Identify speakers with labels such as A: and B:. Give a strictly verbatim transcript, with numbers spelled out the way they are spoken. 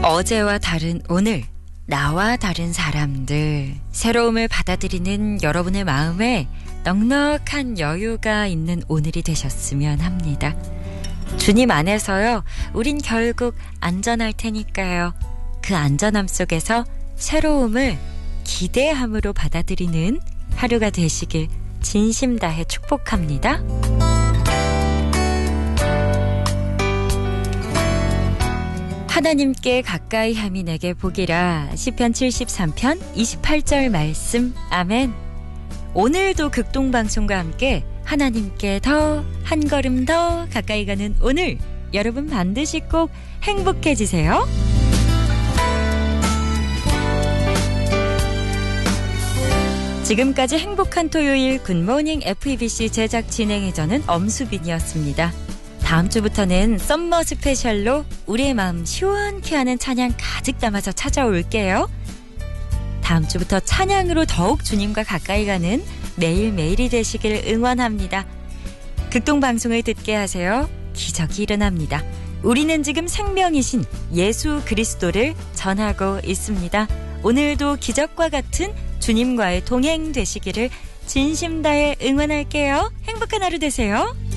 A: 어제와 다른 오늘, 나와 다른 사람들, 새로움을 받아들이는 여러분의 마음에 넉넉한 여유가 있는 오늘이 되셨으면 합니다. 주님 안에서요, 우린 결국 안전할 테니까요. 그 안전함 속에서 새로움을 기대함으로 받아들이는 하루가 되시길 진심 다해 축복합니다. 하나님께 가까이 함이 내게 복이라. 시편 칠십삼 편 이십팔 절 말씀. 아멘. 오늘도 극동방송과 함께 하나님께 더 한 걸음 더 가까이 가는 오늘, 여러분 반드시 꼭 행복해지세요. 지금까지 행복한 토요일 굿모닝 에프이비씨 제작 진행의 저는 엄수빈이었습니다. 다음 주부터는 썸머 스페셜로 우리의 마음 시원케 하는 찬양 가득 담아서 찾아올게요. 다음 주부터 찬양으로 더욱 주님과 가까이 가는 매일매일이 되시길 응원합니다. 극동방송을 듣게 하세요. 기적이 일어납니다. 우리는 지금 생명이신 예수 그리스도를 전하고 있습니다. 오늘도 기적과 같은 주님과의 동행 되시기를 진심 다해 응원할게요. 행복한 하루 되세요.